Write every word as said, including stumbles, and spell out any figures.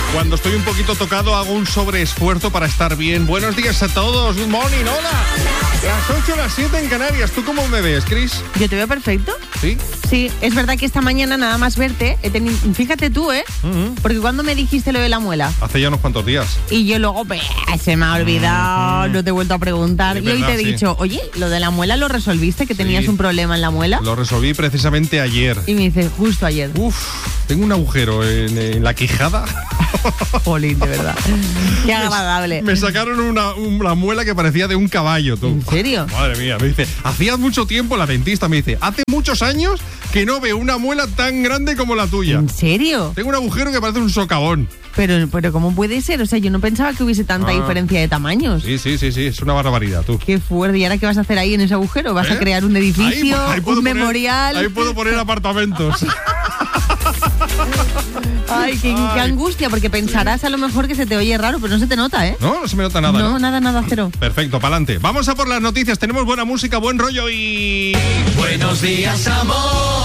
Cuando estoy un poquito tocado hago un sobreesfuerzo para estar bien. Buenos días a todos. Good morning, hola. Las ocho, las siete en Canarias. ¿Tú cómo me ves, Cris? Yo te veo perfecto. ¿Sí? Sí, es verdad que esta mañana nada más verte, he tenido, fíjate tú, ¿eh? Uh-huh. Porque cuando me dijiste lo de la muela. Hace ya unos cuantos días. Y yo luego, pues, se me ha olvidado, uh-huh. no te he vuelto a preguntar. Es y hoy verdad, te he sí. dicho, oye, lo de la muela lo resolviste, que Sí. tenías un problema en la muela. Lo resolví precisamente ayer. Y me dices, justo ayer. Uf, tengo un agujero en, en la quijada. Jolín, de verdad. Qué agradable. Me sacaron una, una muela que parecía de un caballo, tú. ¿En serio? Madre mía, me dice, hacía mucho tiempo, la dentista me dice, hace muchos años que no veo una muela tan grande como la tuya. ¿En serio? Tengo un agujero que parece un socavón. Pero, pero ¿cómo puede ser? O sea, yo no pensaba que hubiese tanta Ah. diferencia de tamaños. Sí, sí, sí, sí, es una barbaridad, tú. Qué fuerte. ¿Y ahora qué vas a hacer ahí en ese agujero? ¿Vas ¿Eh? a crear un edificio, Ahí- ahí puedo un poner- memorial? Ahí puedo poner apartamentos. Ay, qué, Ay. qué angustia, porque pensarás a lo mejor que se te oye raro, pero no se te nota, ¿eh? No, no se me nota nada. No, ¿no? nada, nada, cero. Perfecto, pa'lante. Vamos a por las noticias. Tenemos buena música, buen rollo y... Buenos días, amor.